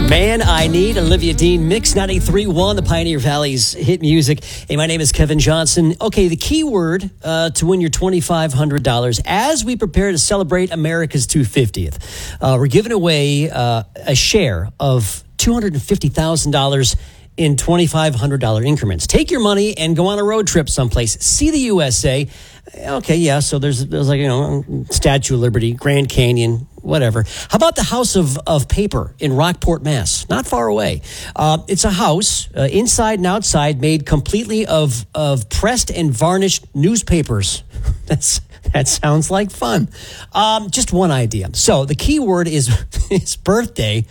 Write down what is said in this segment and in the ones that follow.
Man I Need, Olivia Dean, Mix 93.1, the Pioneer Valley's hit music. Hey, my name is Kevin Johnson. Okay, the key word to win your $2,500 as we prepare to celebrate America's 250th. We're giving away a share of $250,000 in $2,500 increments. Take your money and go on a road trip someplace. See the USA. Okay, yeah, so there's like, Statue of Liberty, Grand Canyon, whatever. How about the House of Paper in Rockport, Mass? Not far away. It's a house, inside and outside, made completely of pressed and varnished newspapers. That sounds like fun. Just one idea. So the key word is birthday,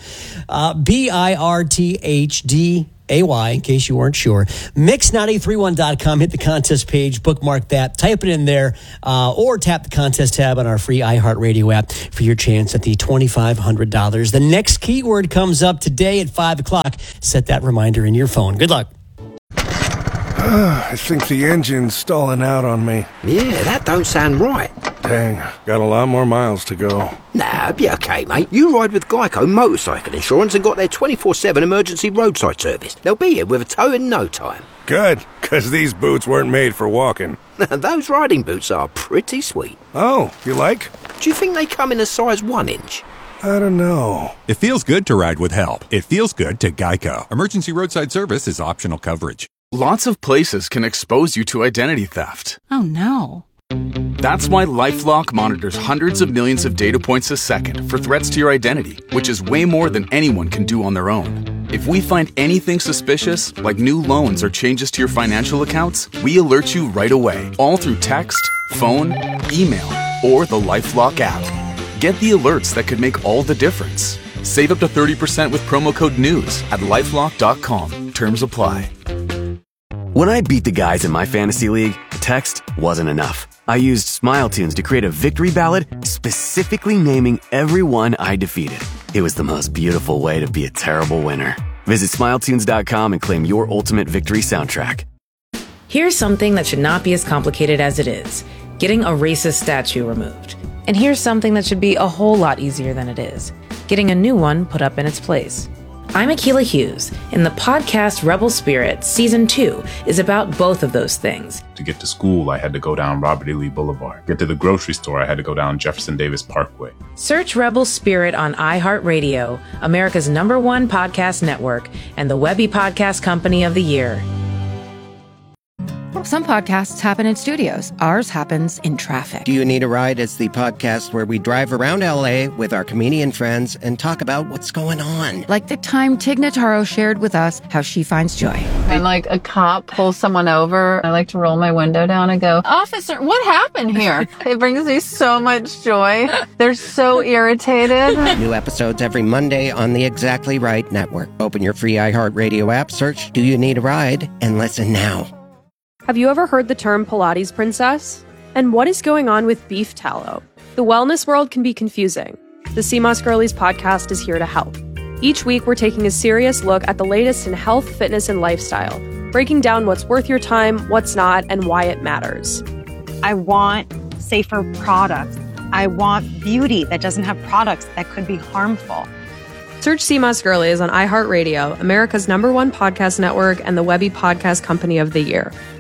BIRTHDAY, in case you weren't sure. Mix931.com. Hit the contest page, bookmark that, type it in there, or tap the contest tab on our free iHeartRadio app for your chance at the $2,500. The next keyword comes up today at 5 o'clock. Set that reminder in your phone. Good luck. I think the engine's stalling out on me. Yeah, that don't sound right. Dang, got a lot more miles to go. Nah, be okay, mate. You ride with Geico Motorcycle Insurance and got their 24/7 emergency roadside service. They'll be here with a tow in no time. Good, because these boots weren't made for walking. Those riding boots are pretty sweet. Oh, you like? Do you think they come in a size 1 inch? I don't know. It feels good to ride with help. It feels good to Geico. Emergency roadside service is optional coverage. Lots of places can expose you to identity theft. Oh, no. That's why LifeLock monitors hundreds of millions of data points a second for threats to your identity, which is way more than anyone can do on their own. If we find anything suspicious, like new loans or changes to your financial accounts, we alert you right away, all through text, phone, email, or the LifeLock app. Get the alerts that could make all the difference. Save up to 30% with promo code NEWS at LifeLock.com. Terms apply. When I beat the guys in my fantasy league, text wasn't enough. I used Smile Tunes to create a victory ballad specifically naming everyone I defeated. It was the most beautiful way to be a terrible winner. Visit SmileTunes.com and claim your ultimate victory soundtrack. Here's something that should not be as complicated as it is: getting a racist statue removed. And here's something that should be a whole lot easier than it is: getting a new one put up in its place. I'm Akilah Hughes, and the podcast Rebel Spirit Season 2 is about both of those things. To get to school, I had to go down Robert E. Lee Boulevard. Get to the grocery store, I had to go down Jefferson Davis Parkway. Search Rebel Spirit on iHeartRadio, America's #1 podcast network, and the Webby Podcast Company of the Year. Some podcasts happen in studios. Ours happens in traffic. Do You Need a Ride is the podcast where we drive around L.A. with our comedian friends and talk about what's going on. Like the time Tig Notaro shared with us how she finds joy. When a cop pulls someone over, I like to roll my window down and go, "Officer, what happened here?" It brings me so much joy. They're so irritated. New episodes every Monday on the Exactly Right Network. Open your free iHeartRadio app, search Do You Need a Ride, and listen now. Have you ever heard the term Pilates princess? And what is going on with beef tallow? The wellness world can be confusing. The CMOS Girlies podcast is here to help. Each week, we're taking a serious look at the latest in health, fitness, and lifestyle, breaking down what's worth your time, what's not, and why it matters. I want safer products. I want beauty that doesn't have products that could be harmful. Search CMOS Girlies on iHeartRadio, America's #1 podcast network, and the Webby Podcast Company of the Year.